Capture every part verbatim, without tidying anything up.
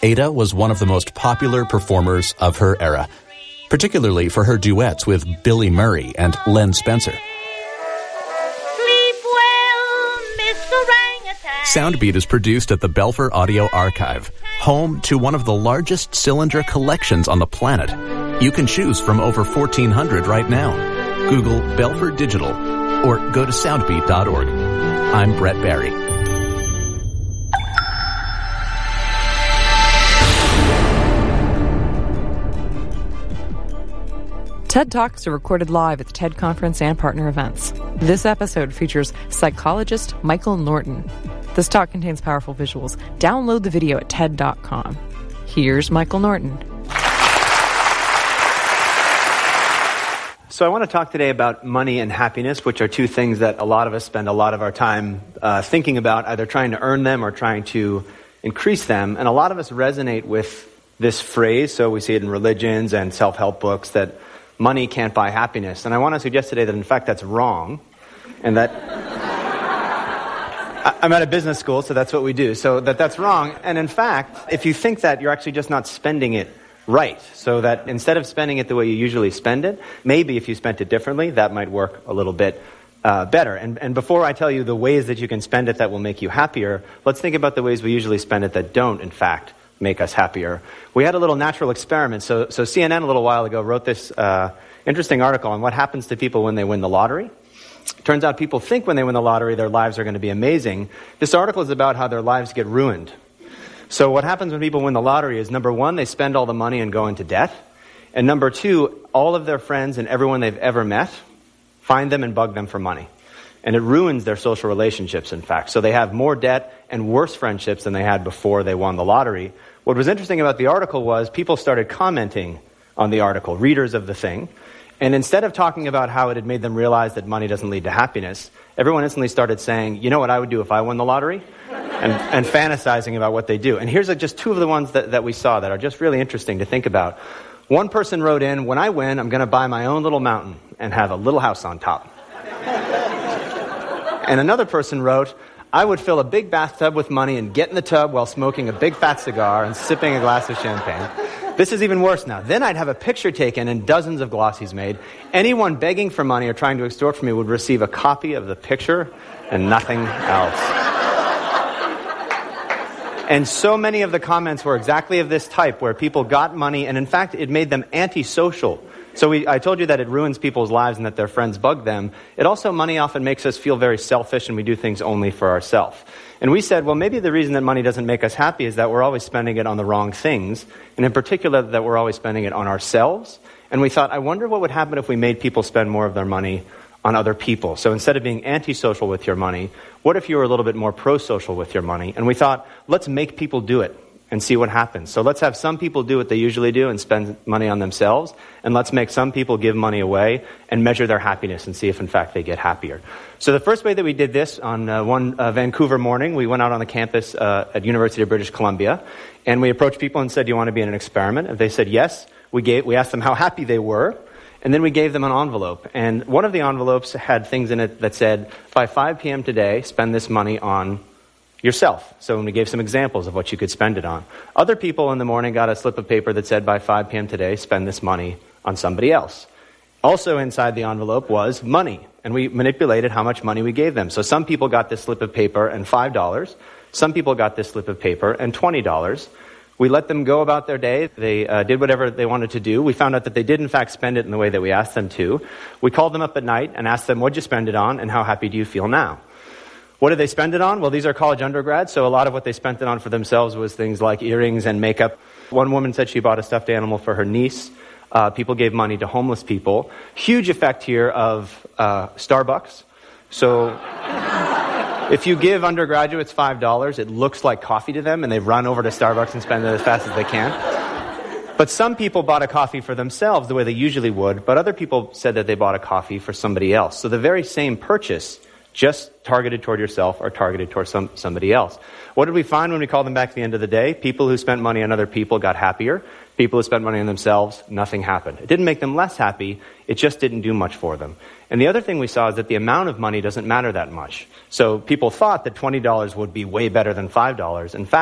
Ada was one of the most popular performers of her era, particularly for her duets with Billy Murray and Len Spencer. Sleep well, Miss Orangutan. Soundbeat is produced at the Belfer Audio Archive, home to one of the largest cylinder collections on the planet. You can choose from over fourteen hundred right now. Google Belfer Digital or go to soundbeat dot org. I'm Brett Barry. TED Talks are recorded live at the TED Conference and partner events. This episode features psychologist Michael Norton. This talk contains powerful visuals. Download the video at ted dot com. Here's Michael Norton. So I want to talk today about money and happiness, which are two things that a lot of us spend a lot of our time uh, thinking about, either trying to earn them or trying to increase them. And a lot of us resonate with this phrase, so we see it in religions and self-help books, that money can't buy happiness. And I want to suggest today that, in fact, that's wrong, and that I'm at a business school, so that's what we do, so that that's wrong. And in fact, if you think that, you're actually just not spending it right. So that instead of spending it the way you usually spend it, maybe if you spent it differently, that might work a little bit uh, better. And, and before I tell you the ways that you can spend it that will make you happier, let's think about the ways we usually spend it that don't, in fact, make us happier. We had a little natural experiment. So, so C N N a little while ago wrote this uh, interesting article on what happens to people when they win the lottery. Turns out people think when they win the lottery their lives are going to be amazing. This article is about how their lives get ruined. So what happens when people win the lottery is, number one, they spend all the money and go into debt. And number two, all of their friends and everyone they've ever met find them and bug them for money. And it ruins their social relationships, in fact. So they have more debt and worse friendships than they had before they won the lottery. What was interesting about the article was people started commenting on the article, readers of the thing. And instead of talking about how it had made them realize that money doesn't lead to happiness, everyone instantly started saying, you know what I would do if I won the lottery? And, and fantasizing about what they do. And here's a, just two of the ones that, that we saw that are just really interesting to think about. One person wrote in, when I win, I'm going to buy my own little mountain and have a little house on top. And another person wrote, I would fill a big bathtub with money and get in the tub while smoking a big fat cigar and sipping a glass of champagne. This is even worse now. Then I'd have a picture taken and dozens of glossies made. Anyone begging for money or trying to extort from me would receive a copy of the picture and nothing else. And so many of the comments were exactly of this type, where people got money, and in fact, it made them antisocial. So we, I told you that it ruins people's lives and that their friends bug them. It also, money often makes us feel very selfish, and we do things only for ourselves. And we said, well, maybe the reason that money doesn't make us happy is that we're always spending it on the wrong things, and in particular, that we're always spending it on ourselves. And we thought, I wonder what would happen if we made people spend more of their money on other people. So instead of being antisocial with your money, what if you were a little bit more pro-social with your money? And we thought, let's make people do it and see what happens. So let's have some people do what they usually do and spend money on themselves, and let's make some people give money away and measure their happiness and see if, in fact, they get happier. So the first way that we did this, on uh, one uh, Vancouver morning, we went out on the campus uh, at University of British Columbia, and we approached people and said, do you want to be in an experiment? If they said yes, we gave, we asked them how happy they were, and then we gave them an envelope. And one of the envelopes had things in it that said, by five p.m. today, spend this money on yourself. So we gave some examples of what you could spend it on. Other people in the morning got a slip of paper that said, by five p.m. today, spend this money on somebody else. Also inside the envelope was money, and we manipulated how much money we gave them. So some people got this slip of paper and five dollars. Some people got this slip of paper and twenty dollars. We let them go about their day. They uh, did whatever they wanted to do. We found out that they did, in fact, spend it in the way that we asked them to. We called them up at night and asked them, what'd you spend it on, and how happy do you feel now? What did they spend it on? Well, these are college undergrads, so a lot of what they spent it on for themselves was things like earrings and makeup. One woman said she bought a stuffed animal for her niece. Uh, people gave money to homeless people. Huge effect here of uh, Starbucks. So if you give undergraduates five dollars, it looks like coffee to them, and they run over to Starbucks and spend it as fast as they can. But some people bought a coffee for themselves the way they usually would, but other people said that they bought a coffee for somebody else. So the very same purchase, just targeted toward yourself or targeted toward some, somebody else. What did we find when we called them back at the end of the day? People who spent money on other people got happier. People who spent money on themselves, nothing happened. It didn't make them less happy. It just didn't do much for them. And the other thing we saw is that the amount of money doesn't matter that much. So people thought that twenty dollars would be way better than five dollars. In fact,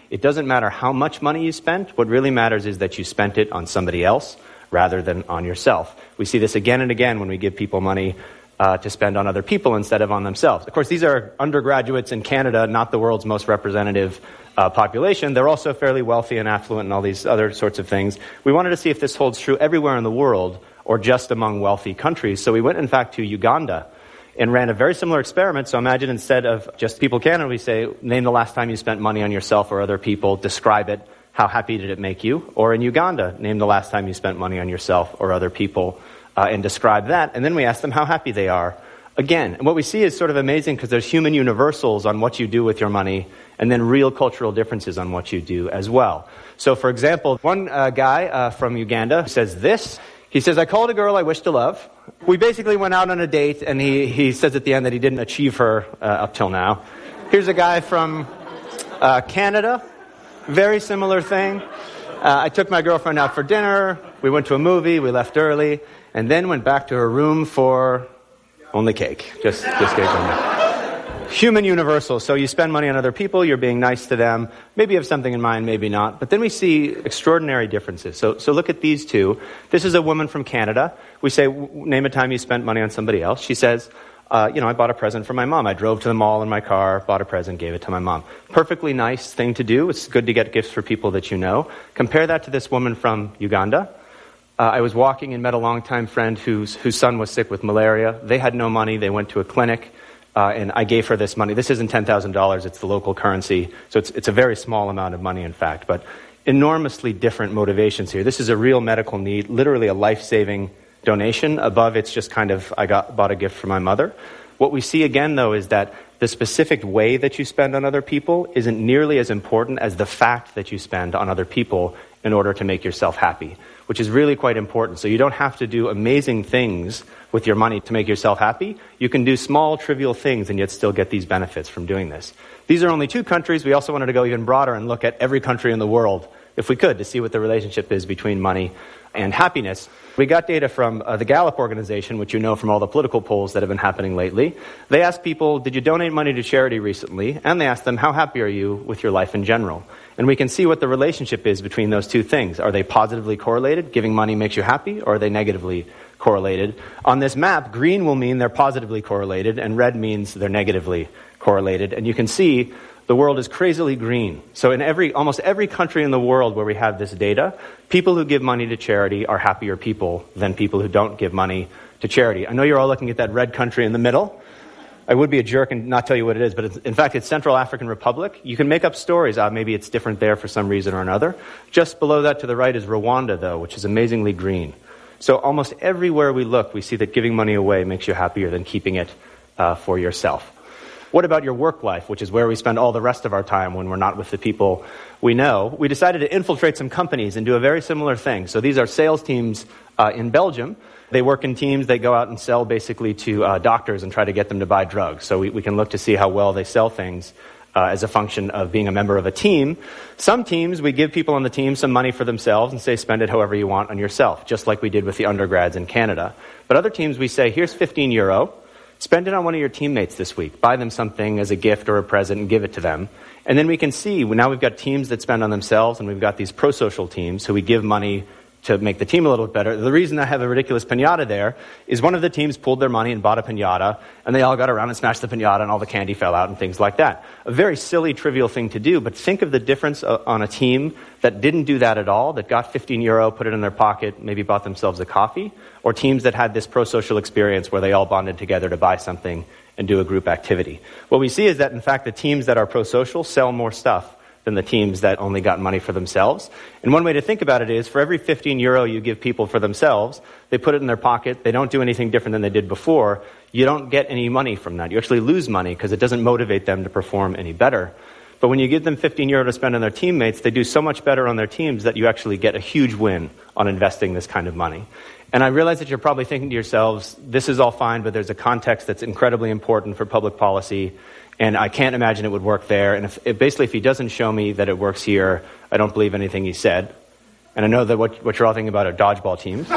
It doesn't matter how much money you spent. What really matters is that you spent it on somebody else rather than on yourself. We see this again and again when we give people money uh, to spend on other people instead of on themselves. Of course, these are undergraduates in Canada, not the world's most representative uh, population. They're also fairly wealthy and affluent and all these other sorts of things. We wanted to see if this holds true everywhere in the world or just among wealthy countries. So we went, in fact, to Uganda and ran a very similar experiment. So imagine instead of just People Canada, we say, name the last time you spent money on yourself or other people, describe it, how happy did it make you? Or in Uganda, name the last time you spent money on yourself or other people uh, and describe that. And then we ask them how happy they are. Again, and what we see is sort of amazing because there's human universals on what you do with your money and then real cultural differences on what you do as well. So for example, one uh, guy uh, from Uganda says this. He says, I called a girl I wish to love. We basically went out on a date, and he, he says at the end that he didn't achieve her uh, up till now. Here's a guy from uh, Canada. Very similar thing. Uh, I took my girlfriend out for dinner. We went to a movie. We left early. And then went back to her room for only cake. Just, just cake only. Human universal. So you spend money on other people, you're being nice to them. Maybe you have something in mind, maybe not. But then we see extraordinary differences. So so look at these two. This is a woman from Canada. We say, name a time you spent money on somebody else. She says, uh, you know, I bought a present for my mom. I drove to the mall in my car, bought a present, gave it to my mom. Perfectly nice thing to do. It's good to get gifts for people that you know. Compare that to this woman from Uganda. Uh, I was walking and met a longtime friend whose whose son was sick with malaria. They had no money. They went to a clinic. Uh, and I gave her this money. This isn't ten thousand dollars, it's the local currency. So it's it's a very small amount of money, in fact. But enormously different motivations here. This is a real medical need, literally a life-saving donation. Above, it's just kind of, I got bought a gift for my mother. What we see again, though, is that the specific way that you spend on other people isn't nearly as important as the fact that you spend on other people in order to make yourself happy, which is really quite important. So you don't have to do amazing things with your money to make yourself happy. You can do small, trivial things and yet still get these benefits from doing this. These are only two countries. We also wanted to go even broader and look at every country in the world, if we could, to see what the relationship is between money and happiness. We got data from uh, the Gallup organization, which you know from all the political polls that have been happening lately. They asked people, did you donate money to charity recently? And they asked them, how happy are you with your life in general? And we can see what the relationship is between those two things. Are they positively correlated? Giving money makes you happy, or are they negatively correlated? On this map, green will mean they're positively correlated, and red means they're negatively correlated. And you can see the world is crazily green. So in every, almost every country in the world where we have this data, people who give money to charity are happier people than people who don't give money to charity. I know you're all looking at that red country in the middle. I would be a jerk and not tell you what it is, but it's, in fact, it's Central African Republic. You can make up stories. Uh, maybe it's different there for some reason or another. Just below that to the right is Rwanda, though, which is amazingly green. So almost everywhere we look, we see that giving money away makes you happier than keeping it uh, for yourself. What about your work life, which is where we spend all the rest of our time when we're not with the people we know? We decided to infiltrate some companies and do a very similar thing. So these are sales teams uh, in Belgium. They work in teams. They go out and sell basically to uh, doctors and try to get them to buy drugs. So we, we can look to see how well they sell things uh, as a function of being a member of a team. Some teams, we give people on the team some money for themselves and say, spend it however you want on yourself, just like we did with the undergrads in Canada. But other teams, we say, here's fifteen euro. Spend it on one of your teammates this week. Buy them something as a gift or a present and give it to them. And then we can see, now we've got teams that spend on themselves, and we've got these pro-social teams who we give money to make the team a little bit better. The reason I have a ridiculous piñata there is one of the teams pulled their money and bought a piñata, and they all got around and smashed the piñata, and all the candy fell out and things like that. A very silly, trivial thing to do, but think of the difference on a team that didn't do that at all, that got fifteen euro, put it in their pocket, maybe bought themselves a coffee, or teams that had this pro-social experience where they all bonded together to buy something and do a group activity. What we see is that, in fact, the teams that are pro-social sell more stuff than the teams that only got money for themselves. And one way to think about it is, for every fifteen euro you give people for themselves, they put it in their pocket, they don't do anything different than they did before, you don't get any money from that. You actually lose money because it doesn't motivate them to perform any better. But when you give them fifteen euro to spend on their teammates, they do so much better on their teams that you actually get a huge win on investing this kind of money. And I realize that you're probably thinking to yourselves, this is all fine, but there's a context that's incredibly important for public policy, and I can't imagine it would work there. And if, if basically if he doesn't show me that it works here, I don't believe anything he said. And I know that what, what you're all thinking about are dodgeball teams.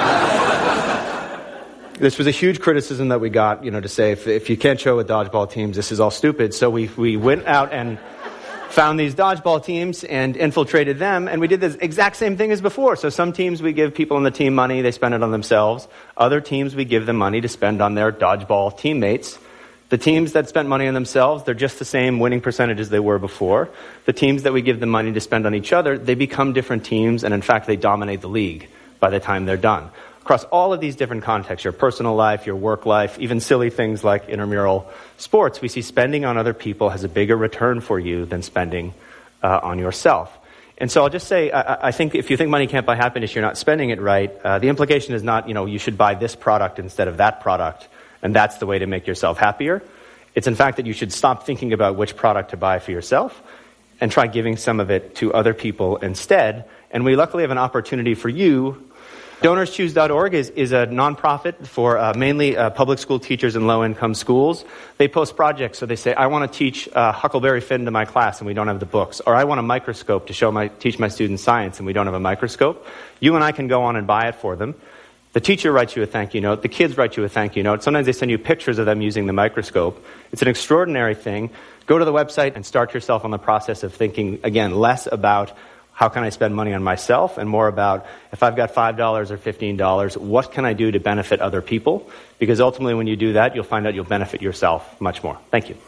This was a huge criticism that we got, you know, to say if, if you can't show with dodgeball teams, this is all stupid. So we we went out and found these dodgeball teams and infiltrated them, and we did the exact same thing as before. So some teams we give people on the team money, they spend it on themselves. Other teams we give them money to spend on their dodgeball teammates. The teams that spent money on themselves, they're just the same winning percentage as they were before. The teams that we give them money to spend on each other, they become different teams, and in fact they dominate the league by the time they're done. Across all of these different contexts, your personal life, your work life, even silly things like intramural sports, we see spending on other people has a bigger return for you than spending uh, on yourself. And so I'll just say, I, I think if you think money can't buy happiness, you're not spending it right. Uh, the implication is not, you know, you should buy this product instead of that product, and that's the way to make yourself happier. It's in fact that you should stop thinking about which product to buy for yourself and try giving some of it to other people instead. And we luckily have an opportunity for you. Donors Choose dot org is, is a nonprofit for uh, mainly uh, public school teachers in low-income schools. They post projects, so they say, I want to teach uh, Huckleberry Finn to my class, and we don't have the books. Or I want a microscope to show my teach my students science, and we don't have a microscope. You and I can go on and buy it for them. The teacher writes you a thank you note. The kids write you a thank you note. Sometimes they send you pictures of them using the microscope. It's an extraordinary thing. Go to the website and start yourself on the process of thinking, again, less about how can I spend money on myself, and more about, if I've got five dollars or fifteen dollars, what can I do to benefit other people? Because ultimately when you do that, you'll find out you'll benefit yourself much more. Thank you.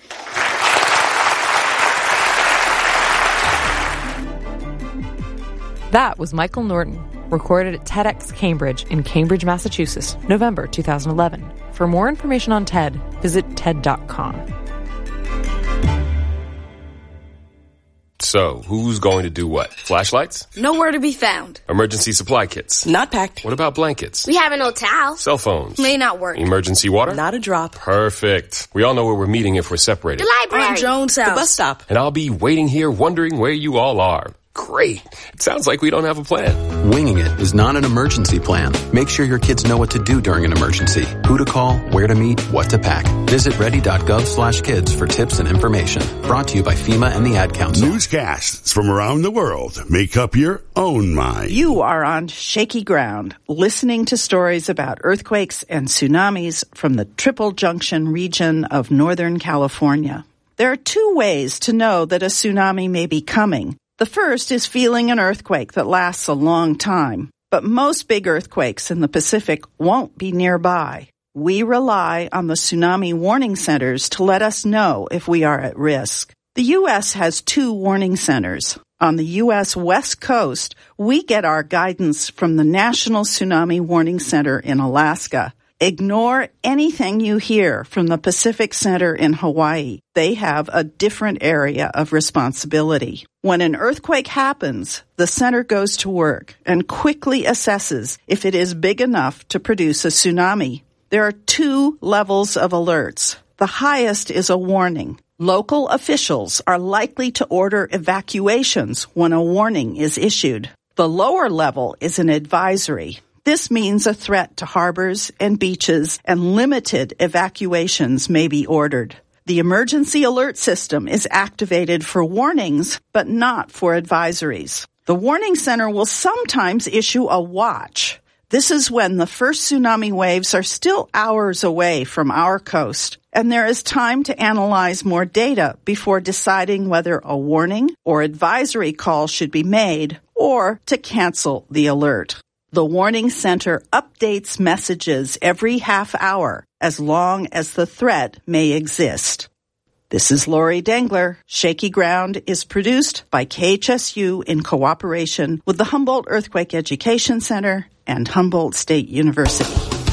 That was Michael Norton, recorded at TEDx Cambridge in Cambridge, Massachusetts, November two thousand eleven. For more information on TED, visit ted dot com. So, who's going to do what? Flashlights? Nowhere to be found. Emergency supply kits? Not packed. What about blankets? We have an old towel. Cell phones? May not work. Emergency water? Not a drop. Perfect. We all know where we're meeting if we're separated. The library. On Jones' house. The bus stop. And I'll be waiting here wondering where you all are. Great. It sounds like we don't have a plan. Winging it is not an emergency plan. Make sure your kids know what to do during an emergency, who to call, where to meet, what to pack. Visit ready.gov slash kids for tips and information. Brought to you by FEMA and the Ad Council. Newscasts from around the world. Make up your own mind. You are on shaky ground, listening to stories about earthquakes and tsunamis from the Triple Junction region of Northern California. There are two ways to know that a tsunami may be coming. The first is feeling an earthquake that lasts a long time, but most big earthquakes in the Pacific won't be nearby. We rely on the tsunami warning centers to let us know if we are at risk. The U S has two warning centers. On the U S West Coast, we get our guidance from the National Tsunami Warning Center in Alaska. Ignore anything you hear from the Pacific Center in Hawaii. They have a different area of responsibility. When an earthquake happens, the center goes to work and quickly assesses if it is big enough to produce a tsunami. There are two levels of alerts. The highest is a warning. Local officials are likely to order evacuations when a warning is issued. The lower level is an advisory. This means a threat to harbors and beaches, and limited evacuations may be ordered. The emergency alert system is activated for warnings, but not for advisories. The warning center will sometimes issue a watch. This is when the first tsunami waves are still hours away from our coast, and there is time to analyze more data before deciding whether a warning or advisory call should be made, or to cancel the alert. The Warning Center updates messages every half hour, as long as the threat may exist. This is Lori Dengler. Shaky Ground is produced by K H S U in cooperation with the Humboldt Earthquake Education Center and Humboldt State University.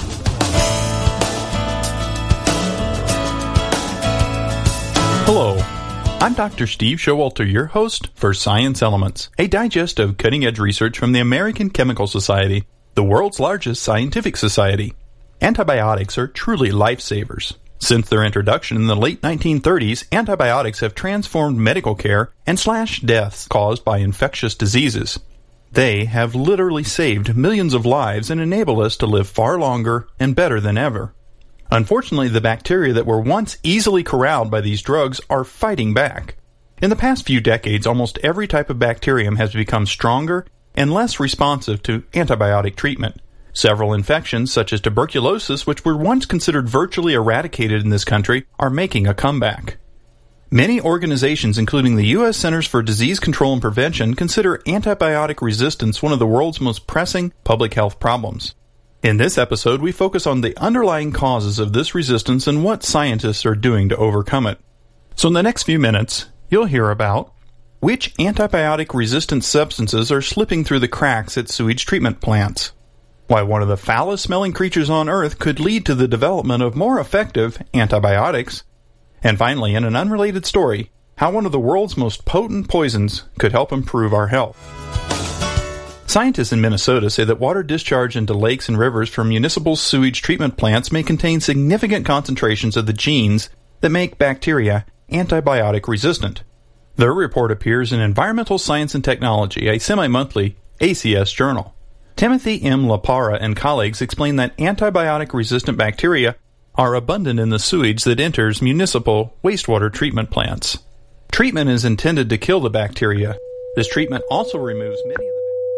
Hello. I'm Doctor Steve Showalter, your host for Science Elements, a digest of cutting-edge research from the American Chemical Society, the world's largest scientific society. Antibiotics are truly lifesavers. Since their introduction in the late nineteen thirties, antibiotics have transformed medical care and slashed deaths caused by infectious diseases. They have literally saved millions of lives and enabled us to live far longer and better than ever. Unfortunately, the bacteria that were once easily corralled by these drugs are fighting back. In the past few decades, almost every type of bacterium has become stronger and less responsive to antibiotic treatment. Several infections, such as tuberculosis, which were once considered virtually eradicated in this country, are making a comeback. Many organizations, including the U S Centers for Disease Control and Prevention, consider antibiotic resistance one of the world's most pressing public health problems. In this episode, we focus on the underlying causes of this resistance and what scientists are doing to overcome it. So in the next few minutes, you'll hear about which antibiotic-resistant substances are slipping through the cracks at sewage treatment plants, why one of the foulest-smelling creatures on Earth could lead to the development of more effective antibiotics, and finally, in an unrelated story, how one of the world's most potent poisons could help improve our health. Scientists in Minnesota say that water discharge into lakes and rivers from municipal sewage treatment plants may contain significant concentrations of the genes that make bacteria antibiotic resistant. Their report appears in Environmental Science and Technology, a semi-monthly A C S journal. Timothy M. LaPara and colleagues explain that antibiotic-resistant bacteria are abundant in the sewage that enters municipal wastewater treatment plants. Treatment is intended to kill the bacteria. This treatment also removes many of the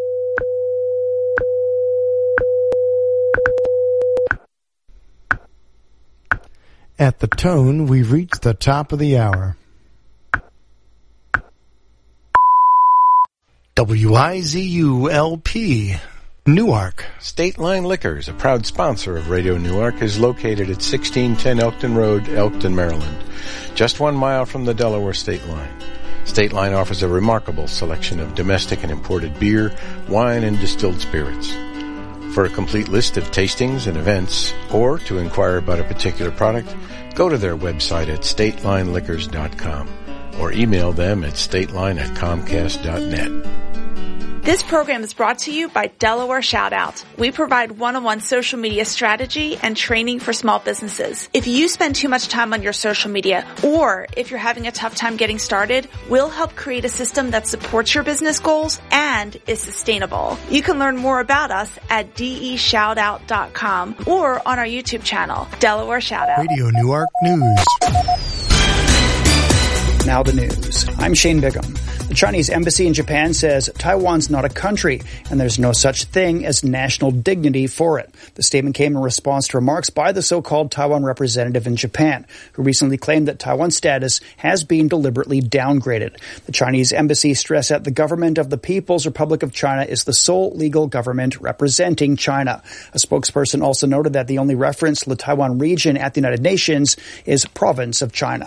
At the tone, we've reached the top of the hour. W I Z U L P, Newark. State Line Liquors, a proud sponsor of Radio Newark, is located at sixteen ten Elkton Road, Elkton, Maryland, just one mile from the Delaware State Line. State Line offers a remarkable selection of domestic and imported beer, wine, and distilled spirits. For a complete list of tastings and events, or to inquire about a particular product, go to their website at state line liquors dot com or email them at stateline at comcast dot net. This program is brought to you by Delaware Shoutout. We provide one-on-one social media strategy and training for small businesses. If you spend too much time on your social media, or if you're having a tough time getting started, we'll help create a system that supports your business goals and is sustainable. You can learn more about us at D E shoutout dot com or on our YouTube channel, Delaware Shoutout. Radio Newark News. Now the news. I'm Shane Bigham. The Chinese embassy in Japan says Taiwan's not a country and there's no such thing as national dignity for it. The statement came in response to remarks by the so-called Taiwan representative in Japan, who recently claimed that Taiwan's status has been deliberately downgraded. The Chinese embassy stressed that the government of the People's Republic of China is the sole legal government representing China. A spokesperson also noted that the only reference to the Taiwan region at the United Nations is province of China.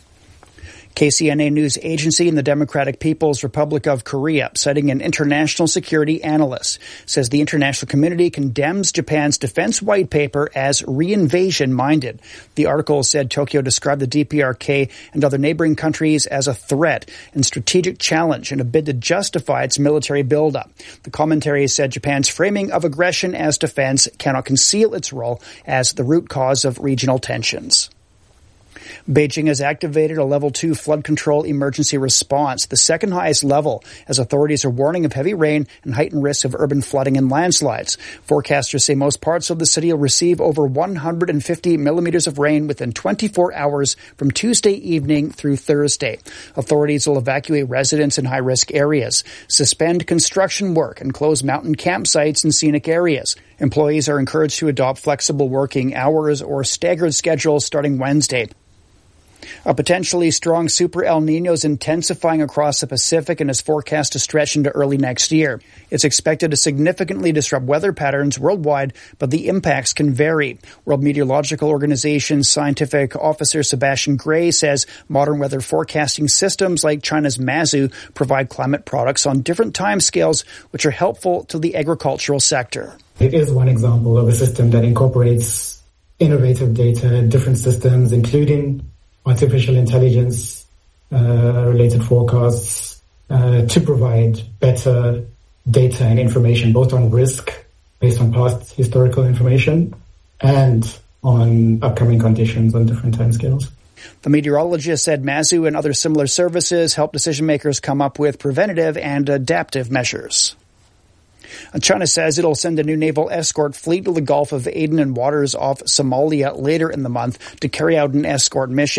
K C N A News Agency in the Democratic People's Republic of Korea, citing an international security analyst, says the international community condemns Japan's defense white paper as re-invasion-minded. The article said Tokyo described the D P R K and other neighboring countries as a threat and strategic challenge in a bid to justify its military buildup. The commentary said Japan's framing of aggression as defense cannot conceal its role as the root cause of regional tensions. Beijing has activated a level two flood control emergency response, the second highest level, as authorities are warning of heavy rain and heightened risk of urban flooding and landslides. Forecasters say most parts of the city will receive over one hundred fifty millimeters of rain within twenty-four hours from Tuesday evening through Thursday. Authorities will evacuate residents in high-risk areas, suspend construction work, and close mountain campsites in scenic areas. Employees are encouraged to adopt flexible working hours or staggered schedules starting Wednesday. A potentially strong Super El Niño is intensifying across the Pacific and is forecast to stretch into early next year. It's expected to significantly disrupt weather patterns worldwide, but the impacts can vary. World Meteorological Organization's scientific officer Sebastian Gray says modern weather forecasting systems like China's Mazu provide climate products on different timescales, which are helpful to the agricultural sector. It is one example of a system that incorporates innovative data, different systems, including artificial intelligence uh, related forecasts uh, to provide better data and information both on risk based on past historical information and on upcoming conditions on different timescales. The meteorologist said Mazu and other similar services help decision makers come up with preventative and adaptive measures. China says it'll send a new naval escort fleet to the Gulf of Aden and waters off Somalia later in the month to carry out an escort mission.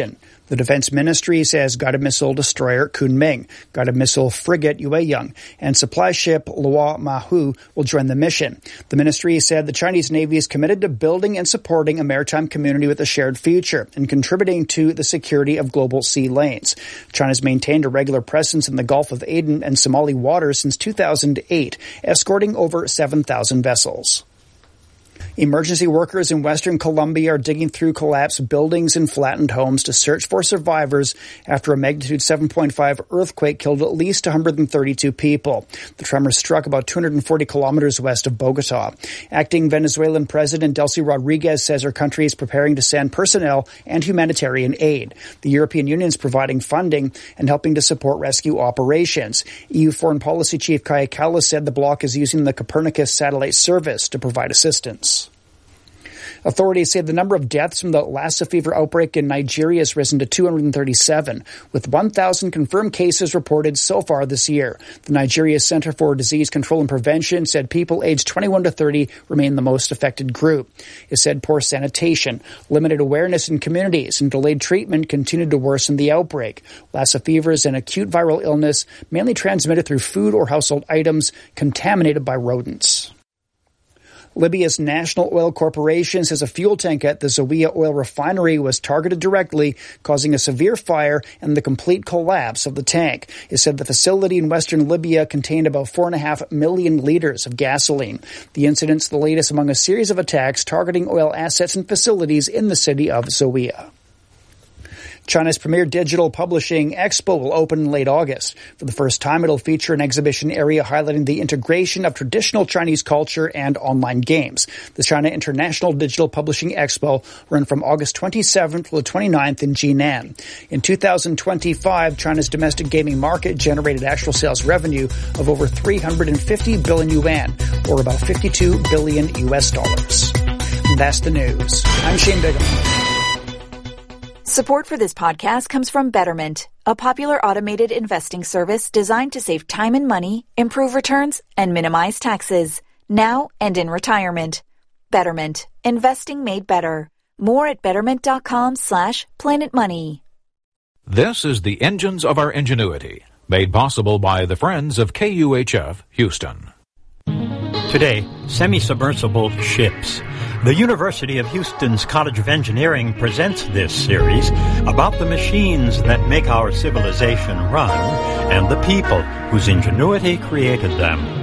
The Defense Ministry says guided missile destroyer Kunming, guided missile frigate Yueyang, and supply ship Luo Mahu will join the mission. The ministry said the Chinese Navy is committed to building and supporting a maritime community with a shared future and contributing to the security of global sea lanes. China's maintained a regular presence in the Gulf of Aden and Somali waters since two thousand eight, escorting over seven thousand vessels. Emergency workers in Western Colombia are digging through collapsed buildings and flattened homes to search for survivors after a magnitude seven point five earthquake killed at least one hundred thirty-two people. The tremor struck about two hundred forty kilometers west of Bogota. Acting Venezuelan President Delcy Rodriguez says her country is preparing to send personnel and humanitarian aid. The European Union is providing funding and helping to support rescue operations. E U Foreign Policy Chief Kaja Kallas said the bloc is using the Copernicus satellite service to provide assistance. Authorities say the number of deaths from the Lassa fever outbreak in Nigeria has risen to two hundred thirty-seven, with one thousand confirmed cases reported so far this year. The Nigeria Center for Disease Control and Prevention said people aged twenty-one to thirty remain the most affected group. It said poor sanitation, limited awareness in communities, and delayed treatment continued to worsen the outbreak. Lassa fever is an acute viral illness mainly transmitted through food or household items contaminated by rodents. Libya's National Oil Corporation says a fuel tank at the Zawiya oil refinery was targeted directly, causing a severe fire and the complete collapse of the tank. It said the facility in western Libya contained about four and a half million liters of gasoline. The incident's the latest among a series of attacks targeting oil assets and facilities in the city of Zawiya. China's premier digital publishing expo will open in late August. For the first time, it'll feature an exhibition area highlighting the integration of traditional Chinese culture and online games. The China International Digital Publishing Expo run from August twenty-seventh to the twenty-ninth in Jinan. In two thousand twenty-five, China's domestic gaming market generated actual sales revenue of over three hundred fifty billion yuan, or about fifty-two billion U S dollars. And that's the news. I'm Shane Bigham. Support for this podcast comes from Betterment, a popular automated investing service designed to save time and money, improve returns, and minimize taxes, now and in retirement. Betterment, investing made better. More at betterment.com slash planet money. This is the Engines of Our Ingenuity, made possible by the friends of K U H F Houston. Today, semi-submersible ships. The University of Houston's College of Engineering presents this series about the machines that make our civilization run and the people whose ingenuity created them.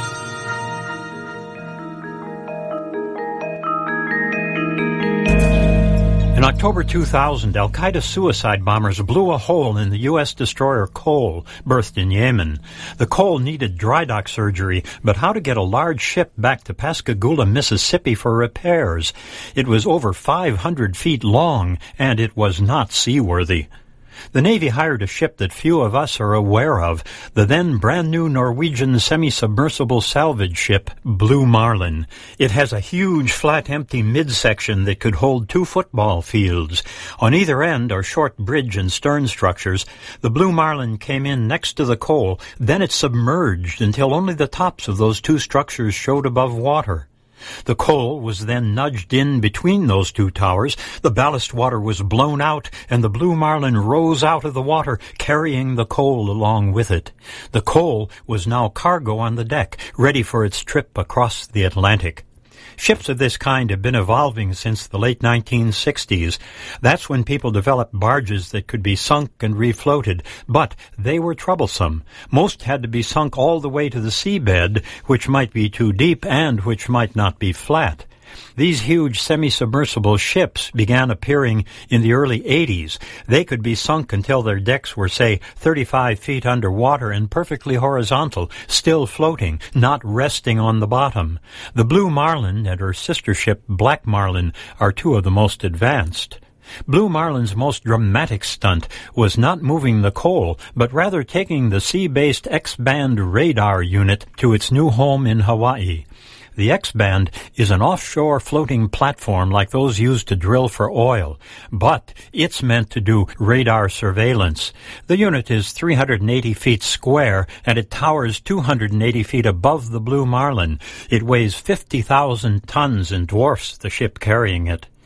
In October two thousand, Al-Qaeda suicide bombers blew a hole in the U S destroyer Cole, berthed in Yemen. The Cole needed dry dock surgery, but how to get a large ship back to Pascagoula, Mississippi for repairs? It was over five hundred feet long, and it was not seaworthy. The Navy hired a ship that few of us are aware of, the then brand-new Norwegian semi-submersible salvage ship, Blue Marlin. It has a huge, flat, empty midsection that could hold two football fields. On either end are short bridge and stern structures. The Blue Marlin came in next to the Cole, then it submerged until only the tops of those two structures showed above water. The Cole was then nudged in between those two towers, the ballast water was blown out, and the Blue Marlin rose out of the water, carrying the Cole along with it. The Cole was now cargo on the deck, ready for its trip across the Atlantic. Ships of this kind have been evolving since the late nineteen sixties. That's when people developed barges that could be sunk and refloated, but they were troublesome. Most had to be sunk all the way to the seabed, which might be too deep and which might not be flat. These huge semi-submersible ships began appearing in the early eighties. They could be sunk until their decks were, say, thirty-five feet underwater and perfectly horizontal, still floating, not resting on the bottom. The Blue Marlin and her sister ship, Black Marlin, are two of the most advanced. Blue Marlin's most dramatic stunt was not moving the Cole, but rather taking the sea-based X-band radar unit to its new home in Hawaii. The X-band is an offshore floating platform like those used to drill for oil, but it's meant to do radar surveillance. The unit is three hundred eighty feet square, and it towers two hundred eighty feet above the Blue Marlin. It weighs fifty thousand tons and dwarfs the ship carrying it.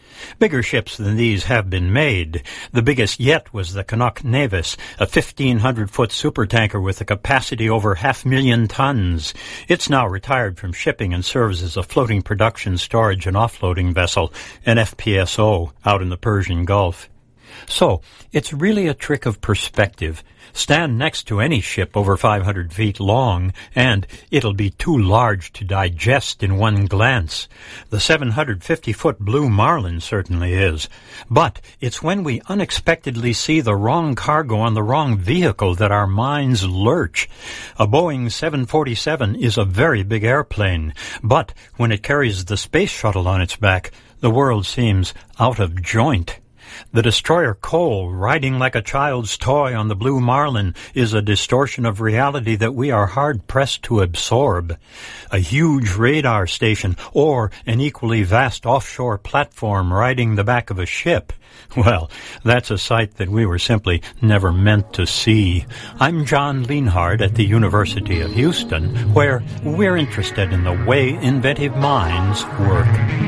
Bigger ships than these have been made. The biggest yet was the Canuck Nevis, a fifteen hundred foot supertanker with a capacity over half million tons. It's now retired from shipping and serves as a floating production, storage, and offloading vessel, an F P S O, out in the Persian Gulf. So, it's really a trick of perspective. Stand next to any ship over five hundred feet long, and it'll be too large to digest in one glance. The seven hundred fifty foot Blue Marlin certainly is. But it's when we unexpectedly see the wrong cargo on the wrong vehicle that our minds lurch. A Boeing seven forty-seven is a very big airplane, but when it carries the space shuttle on its back, the world seems out of joint. The destroyer Cole, riding like a child's toy on the Blue Marlin, is a distortion of reality that we are hard-pressed to absorb. A huge radar station, or an equally vast offshore platform riding the back of a ship. Well, that's a sight that we were simply never meant to see. I'm John Lienhard at the University of Houston, where we're interested in the way inventive minds work.